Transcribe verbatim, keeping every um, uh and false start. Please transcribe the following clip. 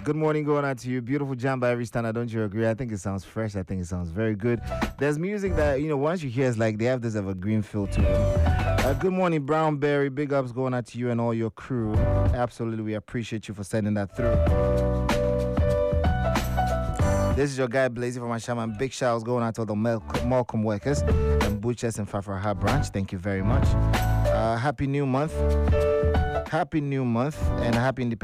Good morning going out to you. Beautiful jam by every standard. Don't you agree? I think it sounds fresh. I think it sounds very good. There's music that, you know, once you hear, it's like they have this evergreen feel to them. Uh, good morning, Brownberry. Big ups going out to you and all your crew. Absolutely. We appreciate you for sending that through. This is your guy, Blazy from Ashaman. Big shouts going out to all the Malcolm workers and butchers in Fafraha branch. Thank you very much. Uh, happy new month. Happy new month and happy independence.